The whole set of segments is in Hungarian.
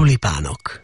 Tulipánok.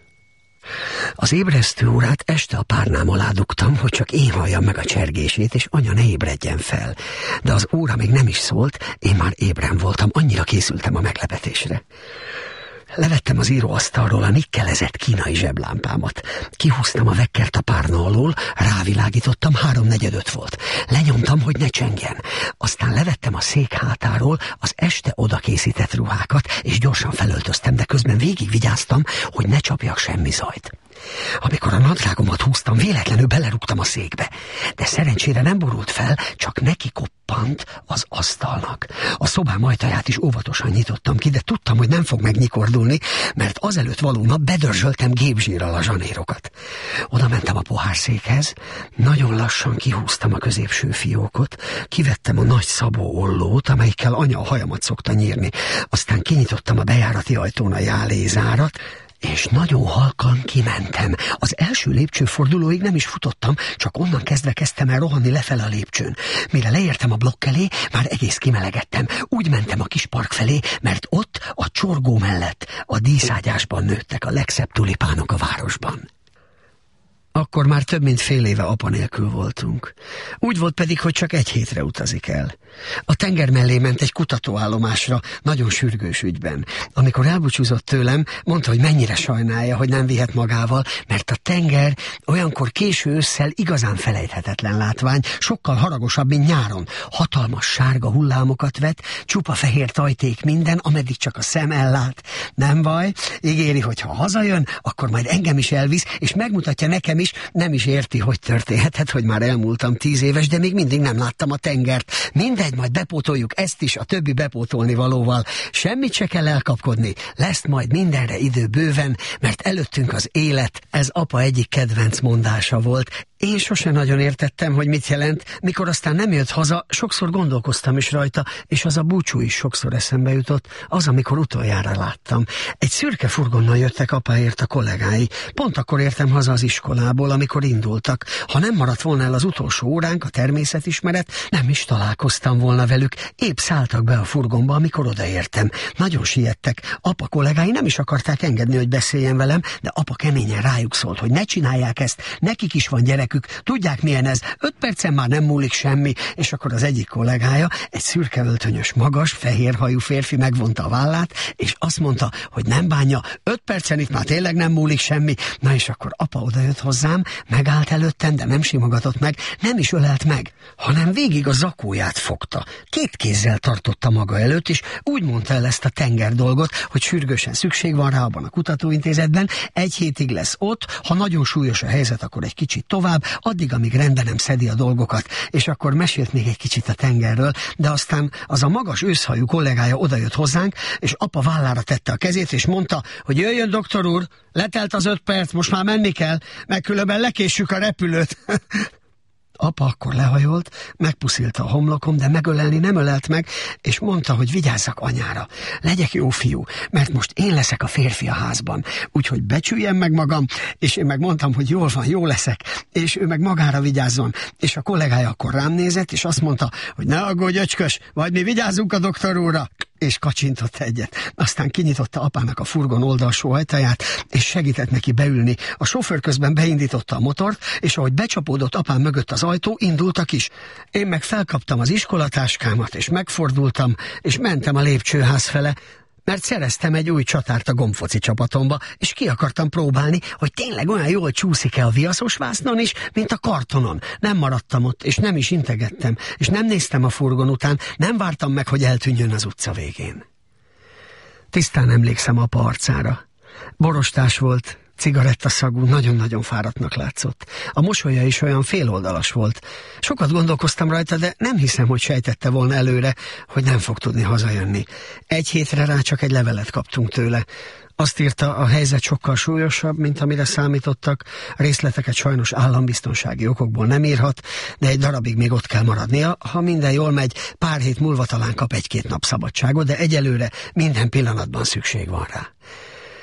Az ébresztő órát este a párnám alá dugtam, hogy csak én halljam meg a csergését, és anya ne ébredjen fel. De az óra még nem is szólt, én már ébren voltam, annyira készültem a meglepetésre. Levettem az íróasztalról a nikkelezett kínai zseblámpámat. Kihúztam a vekkert a párna alól, rávilágítottam, 3:45 volt. Lenyomtam, hogy ne csengjen. Aztán levettem a szék hátáról az este oda készített ruhákat, és gyorsan felöltöztem, de közben végig vigyáztam, hogy ne csapjak semmi zajt. Amikor a nadrágomat húztam, véletlenül belerúgtam a székbe, de szerencsére nem borult fel, csak neki koppant az asztalnak. A szobám ajtaját is óvatosan nyitottam ki, de tudtam, hogy nem fog megnyikordulni, mert azelőtt való nap bedörzsöltem gépzsírral a zsanérokat. Oda mentem a pohárszékhez, nagyon lassan kihúztam a középső fiókot, kivettem a nagy szabó ollót, amelyikkel anya a hajamat szokta nyírni, aztán kinyitottam a bejárati ajtón a jálézárat, és nagyon halkan kimentem. Az első lépcsőfordulóig nem is futottam, csak onnan kezdve kezdtem el rohanni lefele a lépcsőn. Mire leértem a blokk elé, már egész kimelegettem. Úgy mentem a kis park felé, mert ott, a csorgó mellett, a díszágyásban nőttek a legszebb tulipánok a városban. Akkor már több mint fél éve apa nélkül voltunk. Úgy volt pedig, hogy csak egy hétre utazik el. A tenger mellé ment egy kutatóállomásra, nagyon sürgős ügyben. Amikor elbúcsúzott tőlem, mondta, hogy mennyire sajnálja, hogy nem vihet magával, mert a tenger olyankor késő ősszel igazán felejthetetlen látvány, sokkal haragosabb, mint nyáron. Hatalmas sárga hullámokat vet, csupa fehér tajték minden, ameddig csak a szem ellát. Nem baj, ígéri, hogy ha hazajön, akkor majd engem is elvisz, és megmutatja nekem is, nem is érti, hogy történhetett, hogy már elmúltam 10 éves, de még mindig nem láttam a tengert. Mindegy, majd bepótoljuk ezt is a többi bepótolni valóval. Semmit se kell elkapkodni, lesz majd mindenre idő bőven, mert előttünk az élet. Ez apa egyik kedvenc mondása volt. Én sose nagyon értettem, hogy mit jelent, mikor aztán nem jött haza, sokszor gondolkoztam is rajta, és az a búcsú is sokszor eszembe jutott, az, amikor utoljára láttam. Egy szürke furgonnal jöttek apáért a kollégái. Pont akkor értem haza az iskolából, amikor indultak. Ha nem maradt volna el az utolsó óránk, a természetismeret, nem is találkoztam volna velük. Épp szálltak be a furgonba, amikor odaértem. Nagyon siettek. Apa kollégái nem is akarták engedni, hogy beszéljen velem, de apa keményen rájuk szólt, hogy ne csinálják ezt, nekik is van gyerek. Tudják, milyen ez, 5 percen már nem múlik semmi, és akkor az egyik kollégája, egy szürke öltönyös, magas, fehérhajú férfi megvonta a vállát, és azt mondta, hogy nem bánja, 5 percen itt már tényleg nem múlik semmi. Na és akkor apa odajött hozzám, megállt előttem, de nem simogatott meg, nem is ölelt meg, hanem végig a zakóját fogta. 2 kézzel tartotta maga előtt, és úgy mondta el ezt a tenger dolgot, hogy sürgősen szükség van rá abban a kutatóintézetben, 1 hétig lesz ott, ha nagyon súlyos a helyzet, akkor egy kicsit tovább, addig, amíg rendben nem szedi a dolgokat, és akkor mesélt még egy kicsit a tengerről, de aztán az a magas őszhajú kollégája odajött hozzánk, és apa vállára tette a kezét, és mondta, hogy jöjjön, doktor úr, letelt az 5 perc, most már menni kell, meg különben lekéssük a repülőt. Apa akkor lehajolt, megpuszilta a homlokom, de megölelni nem ölelt meg, és mondta, hogy vigyázzak anyára. Legyek jó fiú, mert most én leszek a férfi a házban, úgyhogy becsüljem meg magam, és én meg mondtam, hogy jól van, jó leszek, és ő meg magára vigyázzon. És a kollégája akkor rám nézett, és azt mondta, hogy ne aggódj, öcskös, majd mi vigyázzunk a doktor úrra. És kacsintott egyet. Aztán kinyitotta apának a furgon oldalsó ajtaját, és segített neki beülni. A sofőr közben beindította a motort, és ahogy becsapódott apám mögött az ajtó, indultak is. Én meg felkaptam az iskolatáskámat, és megfordultam, és mentem a lépcsőház fele, mert szereztem egy új csatárt a gombfoci csapatomba, és ki akartam próbálni, hogy tényleg olyan jól csúszik-e a viaszos vásznon is, mint a kartonon. Nem maradtam ott, és nem is integettem, és nem néztem a furgon után, nem vártam meg, hogy eltűnjön az utca végén. Tisztán emlékszem apa arcára. Borostás volt, cigarettaszagú, nagyon-nagyon fáradtnak látszott. A mosolya is olyan féloldalas volt. Sokat gondolkoztam rajta, de nem hiszem, hogy sejtette volna előre, hogy nem fog tudni hazajönni. 1 hétre rá csak egy levelet kaptunk tőle. Azt írta, a helyzet sokkal súlyosabb, mint amire számítottak, részleteket sajnos állambiztonsági okokból nem írhat, de egy darabig még ott kell maradnia. Ha minden jól megy, pár hét múlva talán kap 1-2 nap szabadságot, de egyelőre minden pillanatban szükség van rá.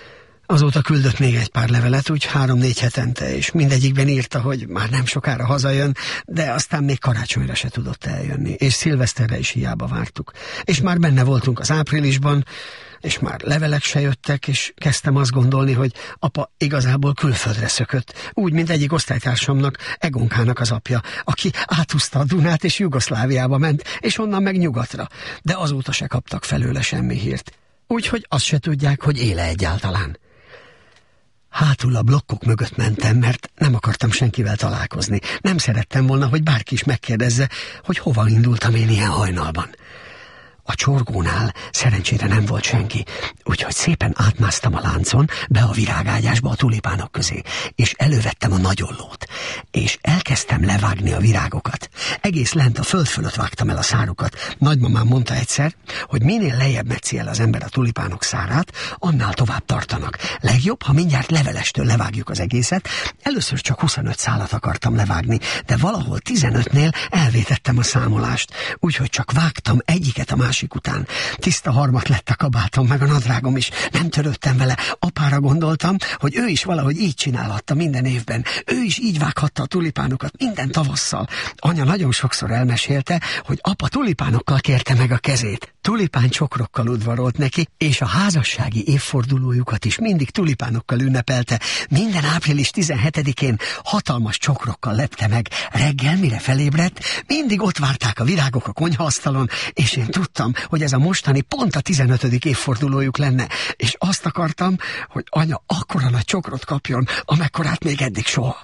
Azóta küldött még egy pár levelet, úgy 3-4 hetente, és mindegyikben írta, hogy már nem sokára hazajön, de aztán még karácsonyra se tudott eljönni, és szilveszterre is hiába vártuk. És már benne voltunk az áprilisban, és már levelek se jöttek, és kezdtem azt gondolni, hogy apa igazából külföldre szökött, úgy, mint egyik osztálytársamnak, Egonkának az apja, aki átúszta a Dunát, és Jugoszláviába ment, és onnan meg nyugatra, de azóta se kaptak felőle semmi hírt. Úgyhogy azt se tudják, hogy éle egyáltalán. Hátul a blokkok mögött mentem, mert nem akartam senkivel találkozni. Nem szerettem volna, hogy bárki is megkérdezze, hogy hova indultam én ilyen hajnalban. A csorgónál szerencsére nem volt senki, úgyhogy szépen átmásztam a láncon, be a virágágyásba a tulipánok közé, és elővettem a nagyollót, és elkezdtem levágni a virágokat. Egész lent a föld fölött vágtam el a szárukat. Nagymamám mondta egyszer, hogy minél lejjebb metszi el az ember a tulipánok szárát, annál tovább tartanak. Legjobb, ha mindjárt levelestől levágjuk az egészet. Először csak 25 szálat akartam levágni, de valahol 15-nél elvétettem a számolást, úgyhogy csak vágtam egyiket a másik után. Tiszta harmat lett a kabátom, meg a nadrágom is. Nem törődtem vele. Apára gondoltam, hogy ő is valahogy így csinálhatta minden évben. Ő is így vághatta a tulipánokat minden tavasszal. Anya nagyon sokszor elmesélte, hogy apa tulipánokkal kérte meg a kezét. Tulipán csokrokkal udvarolt neki, és a házassági évfordulójukat is mindig tulipánokkal ünnepelte. Minden április 17-én hatalmas csokrokkal lepte meg. Reggel, mire felébredt, mindig ott várták a virágok a konyhaasztalon, és én tudtam, hogy ez a mostani pont a 15. évfordulójuk lenne, és azt akartam, hogy anya akkora nagy csokrot kapjon, amekkorát még eddig soha.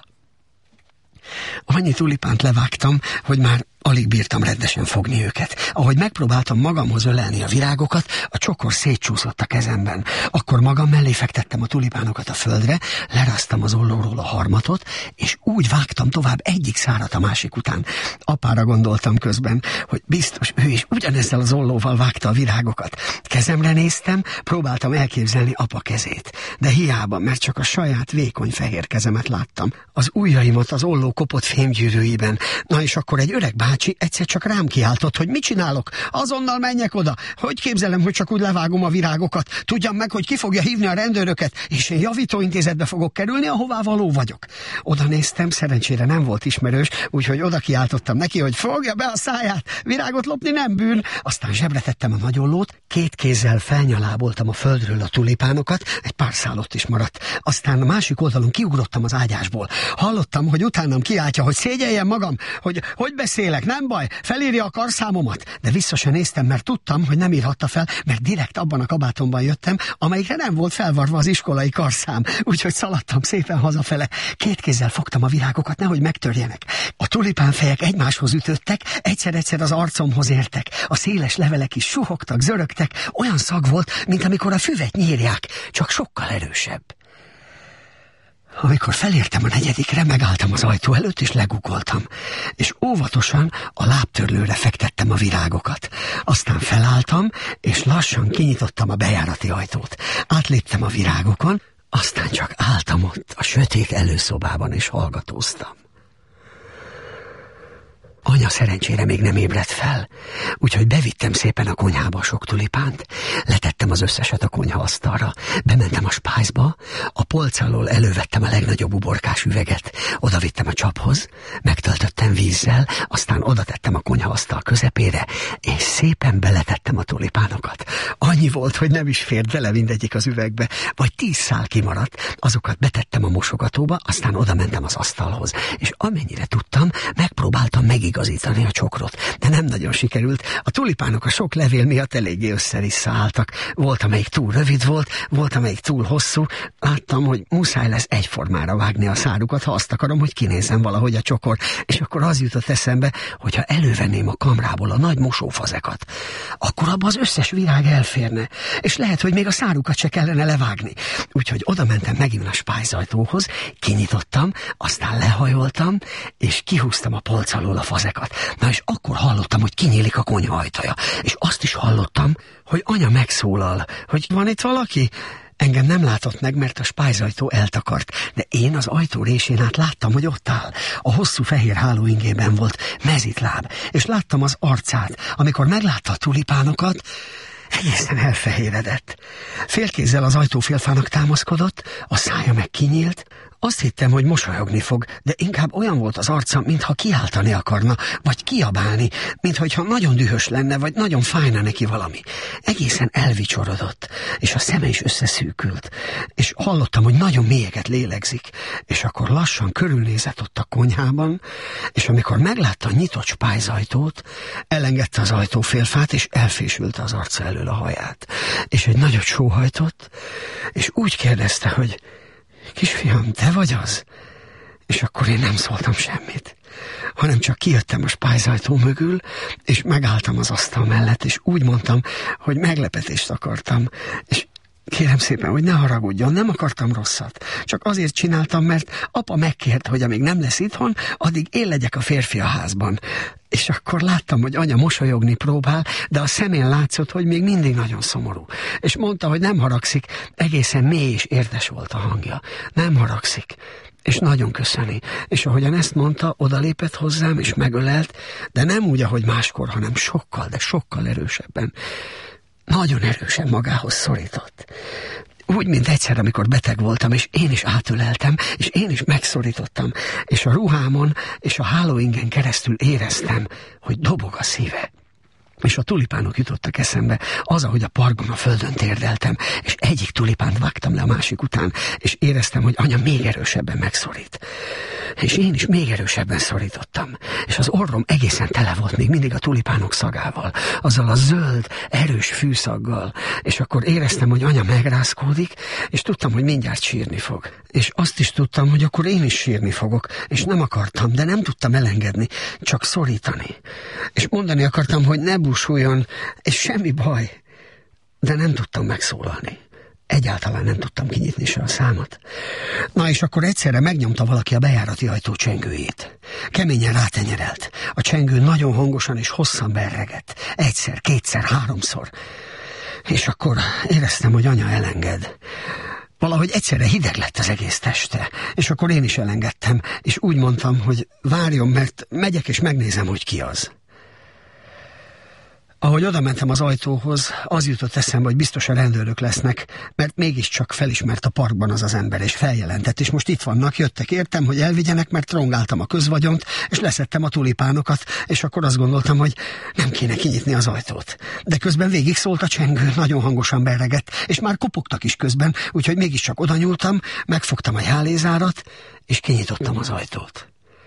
Annyi tulipánt levágtam, hogy már alig bírtam rendesen fogni őket. Ahogy megpróbáltam magamhoz ölelni a virágokat, a csokor szétcsúszott a kezemben. Akkor magam mellé fektettem a tulipánokat a földre, leráztam az ollóról a harmatot, és úgy vágtam tovább egyik szárat a másik után. Apára gondoltam közben, hogy biztos ő is ugyanezzel az ollóval vágta a virágokat. Kezemre néztem, próbáltam elképzelni apa kezét. De hiába, mert csak a saját vékony fehér kezemet láttam. Az ujjaimat az olló kopott fémgyűrűiben. Na és akkor egy öreg bácsi egyszer csak rám kiáltott, hogy mit csinálok? Azonnal menjek oda. Hogy képzelem, hogy csak úgy levágom a virágokat? Tudjam meg, hogy ki fogja hívni a rendőröket, és én javítóintézetbe fogok kerülni, ahová való vagyok. Oda néztem, szerencsére nem volt ismerős, úgyhogy oda kiáltottam neki, hogy fogja be a száját, virágot lopni nem bűn. Aztán zsebre tettem a nagyollót, 2 kézzel felnyaláboltam a földről a tulipánokat, egy pár szál ott is maradt. Aztán a másik oldalon kiugrottam az ágyásból. Hallottam, hogy utánam kiáltja, hogy szégyeljem magam, hogy beszélek, nem baj, felírja a karszámomat. De vissza se néztem, mert tudtam, hogy nem írhatta fel, mert direkt abban a kabátomban jöttem, amelyikre nem volt felvarva az iskolai karszám. Úgyhogy szaladtam szépen hazafele. 2 kézzel fogtam a virágokat, nehogy megtörjenek. A tulipánfejek egymáshoz ütöttek, egyszer-egyszer az arcomhoz értek. A széles levelek is suhogtak, zörögtek, olyan szag volt, mint amikor a füvet nyírják, csak sokkal erősebb. Amikor felértem a 4-re, megálltam az ajtó előtt, és legugoltam. És óvatosan a lábtörlőre fektettem a virágokat. Aztán felálltam, és lassan kinyitottam a bejárati ajtót. Átléptem a virágokon, aztán csak álltam ott a sötét előszobában, és hallgatóztam. Anya szerencsére még nem ébredt fel, úgyhogy bevittem szépen a konyhába a sok tulipánt, letettem az összeset a konyhaasztalra, bementem a spájzba, a polc alól elővettem a legnagyobb uborkás üveget, odavittem a csaphoz, megtöltöttem vízzel, aztán odatettem a konyhaasztal közepére, és szépen beletettem a tulipánokat. Annyi volt, hogy nem is fért bele mindegyik az üvegbe, vagy 10 szál kimaradt, azokat betettem a mosogatóba, aztán odamentem az asztalhoz, és amennyire tudtam, megpróbáltam megigazítani a csokrot, de nem nagyon sikerült. A tulipánok a sok levél miatt eléggé össze-vissza álltak. Volt, amelyik túl rövid volt, amelyik túl hosszú. Láttam, hogy muszáj lesz egyformára vágni a szárukat, ha azt akarom, hogy kinézzen valahogy a csokor. És akkor az jutott eszembe, hogy ha elővenném a kamrából a nagy mosófazekat, akkor abba az összes virág elférne, és lehet, hogy még a szárukat se kellene levágni. Úgyhogy oda mentem megint a spájzajtóhoz, kinyitottam, aztán lehajoltam, és kihúztam a polc alól a fazekat. Na és akkor hallottam, hogy kinyílik a konyha ajtaja, és azt is hallottam, hogy anya megszólal, hogy van itt valaki? Engem nem látott meg, mert a spájzajtó eltakart, de én az ajtó résén át láttam, hogy ott áll. A hosszú fehér hálóingében volt mezitláb, és láttam az arcát. Amikor meglátta a tulipánokat, Egészen elfehéredett. Félkézzel az ajtófélfának támaszkodott, a szája meg kinyílt. Azt hittem, hogy mosolyogni fog, de inkább olyan volt az arca, mintha kiáltani akarna, vagy kiabálni, mintha nagyon dühös lenne, vagy nagyon fájna neki valami. Egészen elvicsorodott, és a szeme is összeszűkült, és hallottam, hogy nagyon mélyeket lélegzik, és akkor lassan körülnézett ott a konyhában, és amikor meglátta a nyitott spájzajtót, elengedte az ajtófélfát, és elfésülte az arca elől a haját, és egy nagyot sóhajtott, és úgy kérdezte, hogy kisfiam, te vagy az? És akkor én nem szóltam semmit, hanem csak kijöttem a spájzajtó mögül, és megálltam az asztal mellett, és úgy mondtam, hogy meglepetést akartam, és kérem szépen, hogy ne haragudjon, nem akartam rosszat. Csak azért csináltam, mert apa megkért, hogy amíg nem lesz itthon, addig én legyek a férfi a házban. És akkor láttam, hogy anya mosolyogni próbál, de a szemén látszott, hogy még mindig nagyon szomorú. És mondta, hogy nem haragszik, egészen mély és érdes volt a hangja. Nem haragszik. És nagyon köszöni. És ahogyan ezt mondta, odalépett hozzám, és megölelt, de nem úgy, ahogy máskor, hanem sokkal, de sokkal erősebben. Nagyon erősen magához szorított. Úgy, mint egyszer, amikor beteg voltam, és én is átöleltem, és én is megszorítottam, és a ruhámon és a hálóingen keresztül éreztem, hogy dobog a szíve. És a tulipánok jutottak eszembe, az, ahogy a parkban a földön térdeltem, és egyik tulipánt vágtam le a másik után, és éreztem, hogy anya még erősebben megszorít. És én is még erősebben szorítottam, és az orrom egészen tele volt még mindig a tulipánok szagával, azzal a zöld, erős fűszaggal, és akkor éreztem, hogy anya megrázkódik, és tudtam, hogy mindjárt sírni fog. És azt is tudtam, hogy akkor én is sírni fogok, és nem akartam, de nem tudtam elengedni, csak szorítani. És mondani akartam, hogy ne búsuljon, és semmi baj, de nem tudtam megszólalni. Egyáltalán nem tudtam kinyitni se a számat. Na és akkor egyszerre megnyomta valaki a bejárati ajtó csengőjét. Keményen rátenyerelt. A csengő nagyon hangosan és hosszan berregett. Egyszer, kétszer, háromszor. És akkor éreztem, hogy anya elenged. Valahogy egyszerre hideg lett az egész teste, és akkor én is elengedtem, és úgy mondtam, hogy várjon, mert megyek és megnézem, hogy ki az. Ahogy odamentem az ajtóhoz, az jutott eszembe, hogy biztos a rendőrök lesznek, mert mégiscsak felismert a parkban az ember, és feljelentett, és most itt vannak, jöttek értem, hogy elvigyenek, mert rongáltam a közvagyont, és leszettem a tulipánokat, és akkor azt gondoltam, hogy nem kéne kinyitni az ajtót. De közben végig szólt a csengő, nagyon hangosan berregett, és már kopogtak is közben, úgyhogy mégiscsak oda nyúltam, megfogtam a jálézárat, és kinyitottam az ajtót.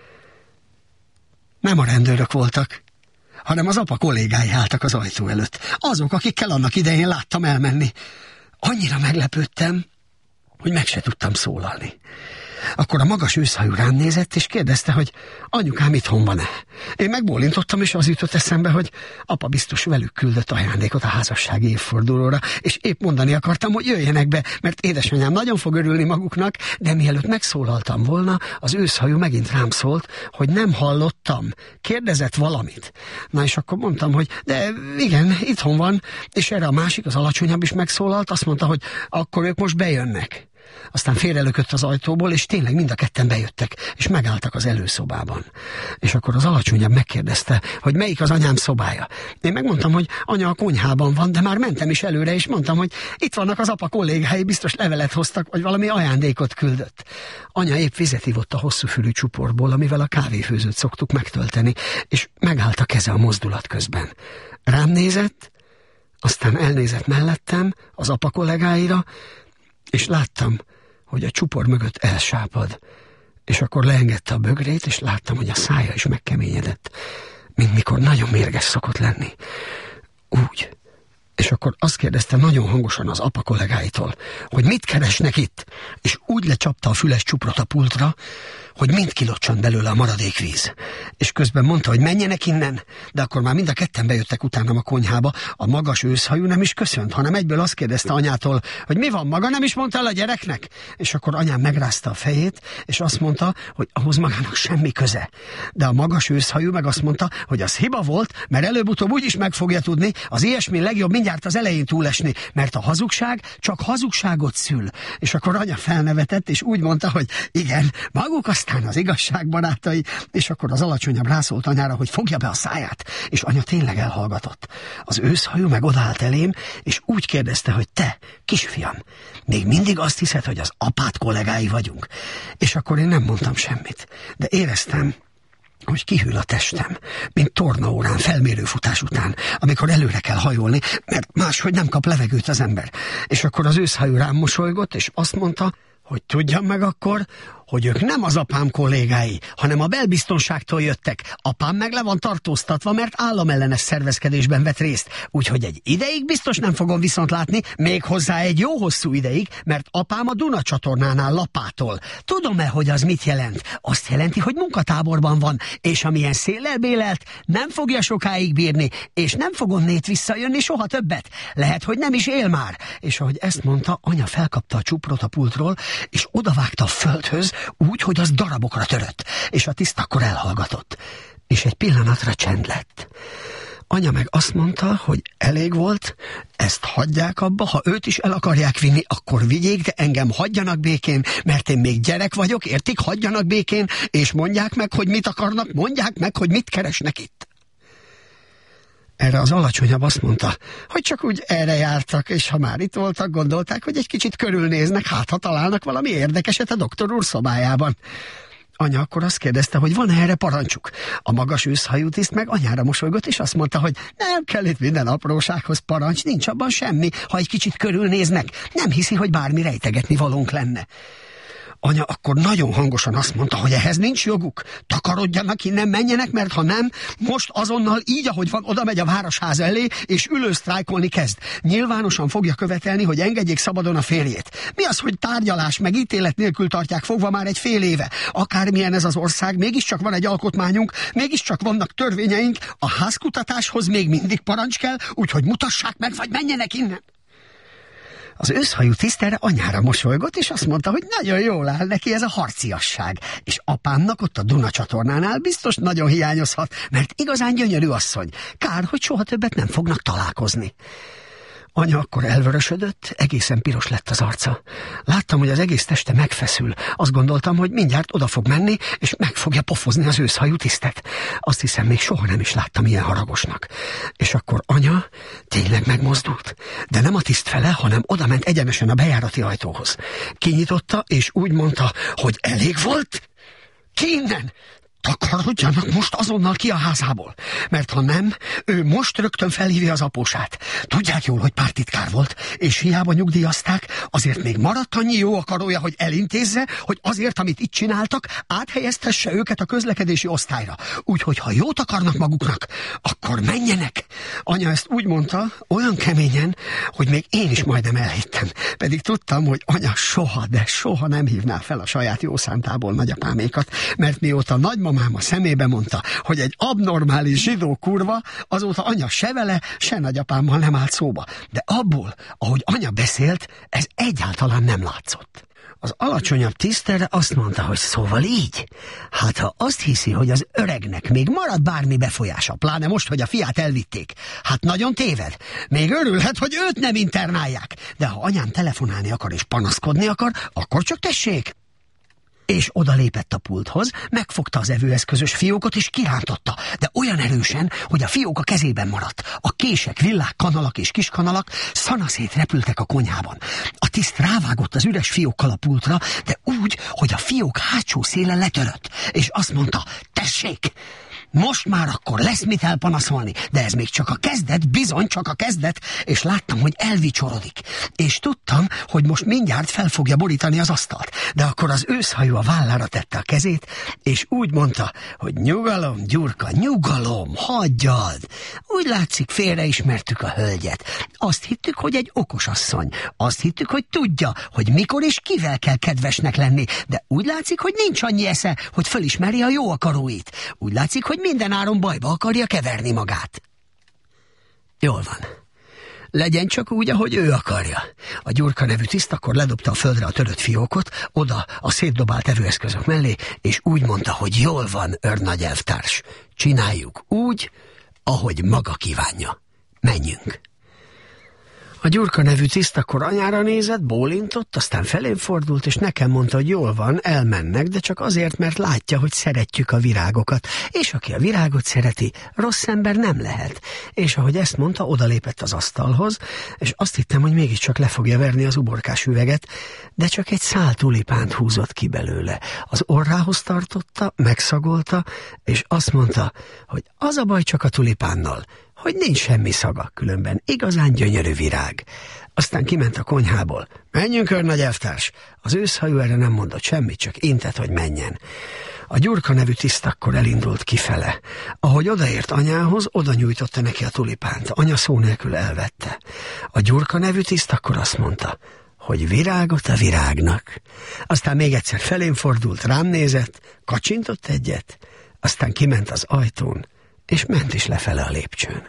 Nem a rendőrök voltak, hanem az apa kollégái álltak az ajtó előtt. Azok, akikkel annak idején láttam elmenni. Annyira meglepődtem, hogy meg se tudtam szólalni. Akkor a magas őszhajú rám nézett, és kérdezte, hogy anyukám itthon van-e. Én megbólintottam, és az jutott eszembe, hogy apa biztos velük küldött ajándékot a házassági évfordulóra, és épp mondani akartam, hogy jöjjenek be, mert édesanyám nagyon fog örülni maguknak, de mielőtt megszólaltam volna, az őszhajú megint rám szólt, hogy nem hallottam, kérdezett valamit. Na és akkor mondtam, hogy de igen, itthon van, és erre a másik, az alacsonyabb is megszólalt, azt mondta, hogy akkor ők most bejönnek. Aztán félrelökött az ajtóból, és tényleg mind a ketten bejöttek, és megálltak az előszobában. És akkor az alacsonyabb megkérdezte, hogy melyik az anyám szobája. Én megmondtam, hogy anya a konyhában van, de már mentem is előre, és mondtam, hogy itt vannak az apa kollégái, biztos levelet hoztak, vagy valami ajándékot küldött. Anya épp vizet ivott a hosszúfülű csuportból, amivel a kávéfőzőt szoktuk megtölteni, és megállt a keze a mozdulat közben. Rám nézett, aztán elnézett mellettem, az apa kollégáira, és láttam, hogy a csupor mögött elsápad, és akkor leengedte a bögrét, és láttam, hogy a szája is megkeményedett, mint mikor nagyon mérges szokott lenni. Úgy. És akkor azt kérdezte nagyon hangosan az apa kollégáitól, hogy mit keresnek itt, és úgy lecsapta a füles csuprot a pultra, hogy mind kilocsant belőle a maradék víz. És közben mondta, hogy menjenek innen, de akkor már mind a ketten bejöttek utánam a konyhába, a magas őszhajú nem is köszönt, hanem egyből azt kérdezte anyától, hogy mi van, maga nem is mondta el a gyereknek? És akkor anyám megrázta a fejét, és azt mondta, hogy ahhoz magának semmi köze. De a magas őszhajú meg azt mondta, hogy az hiba volt, mert előbb-utóbb úgy is meg fogja tudni, az ilyesmi legjobb mindjárt mindjárt az elején túlesni, mert a hazugság csak hazugságot szül. És akkor anya felnevetett, és úgy mondta, hogy igen, maguk aztán az igazság barátai, és akkor az alacsonyabb rászólt anyára, hogy fogja be a száját, és anya tényleg elhallgatott. Az őszhajú meg odállt elém, és úgy kérdezte, hogy te, kisfiam, még mindig azt hiszed, hogy az apád kollégái vagyunk? És akkor én nem mondtam semmit, de éreztem, hogy kihűl a testem, mint tornaórán, felmérőfutás után, amikor előre kell hajolni, mert máshogy nem kap levegőt az ember. És akkor az őszhajú rám mosolygott, és azt mondta, hogy tudjam meg akkor, hogy ők nem az apám kollégái, hanem a belbiztonságtól jöttek. Apám meg le van tartóztatva, mert államellenes szervezkedésben vett részt. Úgyhogy egy ideig biztos nem fogom viszont látni, még hozzá egy jó hosszú ideig, mert apám a Duna csatornánál lapátol. Tudom-e, hogy az mit jelent? Azt jelenti, hogy munkatáborban van, és amilyen széllel bélelt, nem fogja sokáig bírni, és nem fog onnét visszajönni soha többet. Lehet, hogy nem is él már. És ahogy ezt mondta, anya felkapta a csuprot a pultról, és odavágta a földhöz, úgy, hogy az darabokra törött, és a tiszt akkor elhallgatott. És egy pillanatra csend lett. Anya meg azt mondta, hogy elég volt, ezt hagyják abba, ha őt is el akarják vinni, akkor vigyék, de engem hagyjanak békén, mert én még gyerek vagyok, értik, hagyjanak békén, és mondják meg, hogy mit akarnak, mondják meg, hogy mit keresnek itt. Erre az alacsonyabb azt mondta, hogy csak úgy erre jártak, és ha már itt voltak, gondolták, hogy egy kicsit körülnéznek, hát ha találnak valami érdekeset a doktor úr szobájában. Anya akkor azt kérdezte, hogy van-e erre parancsuk. A magas őszhajú tiszt meg anyára mosolygott, és azt mondta, hogy nem kell itt minden aprósághoz parancs, nincs abban semmi, ha egy kicsit körülnéznek. Nem hiszi, hogy bármi rejtegetni valónk lenne. Anya akkor nagyon hangosan azt mondta, hogy ehhez nincs joguk. Takarodjanak innen, menjenek, mert ha nem, most azonnal így, ahogy van, oda megy a városház elé, és ülősztrájkolni kezd. Nyilvánosan fogja követelni, hogy engedjék szabadon a férjét. Mi az, hogy tárgyalás meg ítélet nélkül tartják fogva már egy fél éve? Akármilyen ez az ország, mégiscsak van egy alkotmányunk, mégiscsak vannak törvényeink, a házkutatáshoz még mindig parancs kell, úgyhogy mutassák meg, vagy menjenek innen. Az őszhajú tiszt erre anyára mosolygott, és azt mondta, hogy nagyon jól áll neki ez a harciasság, és apámnak ott a Duna csatornánál biztos nagyon hiányozhat, mert igazán gyönyörű asszony. Kár, hogy soha többet nem fognak találkozni. Anya akkor elvörösödött, egészen piros lett az arca. Láttam, hogy az egész teste megfeszül. Azt gondoltam, hogy mindjárt oda fog menni, és meg fogja pofozni az őszhajú tisztet. Azt hiszem, még soha nem is láttam ilyen haragosnak. És akkor anya tényleg megmozdult. De nem a tiszt fele, hanem oda ment egyenesen a bejárati ajtóhoz. Kinyitotta, és úgy mondta, hogy elég volt? Ki innen? Takarodjanak most azonnal ki a házából, mert ha nem, ő most rögtön felhívja az apósát. Tudják jól, hogy pártitkár volt, és hiába nyugdíjazták, azért még maradt annyi jó akarója, hogy elintézze, hogy azért, amit itt csináltak, áthelyeztesse őket a közlekedési osztályra. Úgyhogy ha jót akarnak maguknak, akkor menjenek. Anya ezt úgy mondta, olyan keményen, hogy még én is majdnem elhittem. Pedig tudtam, hogy anya soha, de soha nem hívná fel a saját jó szántából nagyapámékat, mert mióta nagymamám a szemébe mondta, hogy egy abnormális zsidó kurva, azóta anya se vele, se nagyapámmal nem állt szóba. De abból, ahogy anya beszélt, ez egyáltalán nem látszott. Az alacsonyabb tiszt erre azt mondta, hogy szóval így. Hát ha azt hiszi, hogy az öregnek még marad bármi befolyása, pláne most, hogy a fiát elvitték, hát nagyon téved. Még örülhet, hogy őt nem internálják. De ha anyám telefonálni akar és panaszkodni akar, akkor csak tessék. És odalépett a pulthoz, megfogta az evőeszközös fiókot és kirántotta, de olyan erősen, hogy a fiók a kezében maradt. A kések, villák, kanalak és kiskanalak szanaszét repültek a konyhában. A tiszt rávágott az üres fiókkal a pultra, de úgy, hogy a fiók hátsó széle letörött, és azt mondta, tessék! Most már akkor lesz mit elpanaszolni, de ez még csak a kezdet, bizony csak a kezdet, és láttam, hogy elvicsorodik. És tudtam, hogy most mindjárt fel fogja borítani az asztalt. De akkor az őszhajú a vállára tette a kezét, és úgy mondta, hogy nyugalom, Gyurka, nyugalom, hagyjad. Úgy látszik, félreismertük a hölgyet. Azt hittük, hogy egy okos asszony. Azt hittük, hogy tudja, hogy mikor és kivel kell kedvesnek lenni. De úgy látszik, hogy nincs annyi esze, hogy fölismeri a jó akaróit. Úgy látszik, hogy minden áron bajba akarja keverni magát. Jól van. Legyen csak úgy, ahogy ő akarja. A Gyurka nevű tiszt akkor ledobta a földre a törött fiókot, oda a szétdobált evőeszközök mellé, és úgy mondta, hogy jól van, őrnagy elvtárs. Csináljuk úgy, ahogy maga kívánja. Menjünk. A Gyurka nevű tiszt akkor anyára nézett, bólintott, aztán felém fordult, és nekem mondta, hogy jól van, elmennek, de csak azért, mert látja, hogy szeretjük a virágokat, és aki a virágot szereti, rossz ember nem lehet. És ahogy ezt mondta, odalépett az asztalhoz, és azt hittem, hogy mégiscsak le fogja verni az uborkás üveget, de csak egy szál tulipánt húzott ki belőle. Az orrához tartotta, megszagolta, és azt mondta, hogy az a baj csak a tulipánnal, hogy nincs semmi szaga, különben igazán gyönyörű virág. Aztán kiment a konyhából. Menjünk, őrnagy elvtárs! Az őszhajú erre nem mondott semmit, csak intett, hogy menjen. A Gyurka nevű tiszt akkor elindult kifele. Ahogy odaért anyához, oda nyújtotta neki a tulipánt. Anya szó nélkül elvette. A Gyurka nevű tiszt akkor azt mondta, hogy virágot a virágnak. Aztán még egyszer felém fordult, rám nézett, kacsintott egyet, aztán kiment az ajtón, és ment is lefele a lépcsőn.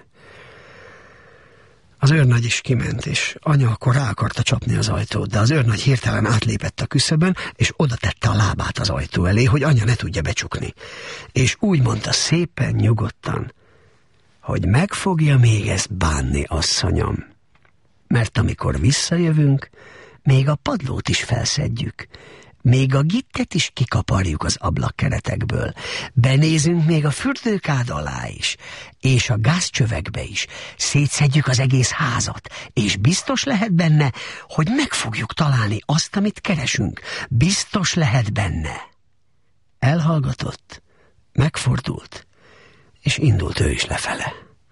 Az őrnagy is kiment, és anya akkor rá akarta csapni az ajtót, de az őrnagy hirtelen átlépett a küszöbön, és oda tette a lábát az ajtó elé, hogy anya ne tudja becsukni. És úgy mondta szépen, nyugodtan, hogy meg fogja még ezt bánni, asszonyom. Mert amikor visszajövünk, még a padlót is felszedjük, még a gittet is kikaparjuk az ablakkeretekből, benézünk még a fürdőkád alá is, és a gázcsövekbe is, szétszedjük az egész házat, és biztos lehet benne, hogy meg fogjuk találni azt, amit keresünk. Biztos lehet benne. Elhallgatott, megfordult, és indult ő is lefele.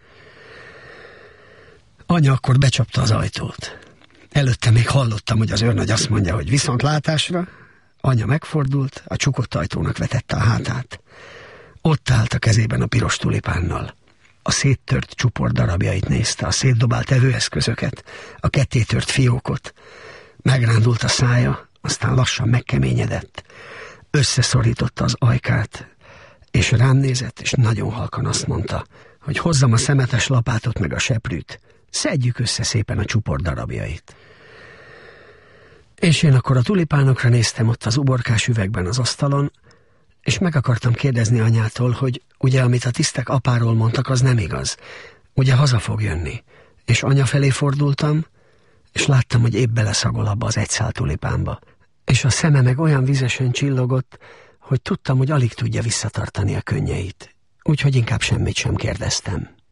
Anya akkor becsapta az ajtót. Előtte még hallottam, hogy az őrnagy azt mondja, hogy viszontlátásra. Anya megfordult, a csukott ajtónak vetette a hátát. Ott állt a kezében a piros tulipánnal. A széttört csupor darabjait nézte, a szétdobált evőeszközöket, a kettétört fiókot. Megrándult a szája, aztán lassan megkeményedett. Összeszorította az ajkát, és rám nézett, és nagyon halkan azt mondta, hogy hozzam a szemetes lapátot meg a seprűt, szedjük össze szépen a csupor darabjait. És én akkor a tulipánokra néztem ott az uborkás üvegben az asztalon, és meg akartam kérdezni anyától, hogy ugye, amit a tisztek apáról mondtak, az nem igaz. Ugye haza fog jönni. És anya felé fordultam, és láttam, hogy épp beleszagol abba az egy szál tulipánba. És a szeme meg olyan vizesen csillogott, hogy tudtam, hogy alig tudja visszatartani a könnyeit. Úgyhogy inkább semmit sem kérdeztem.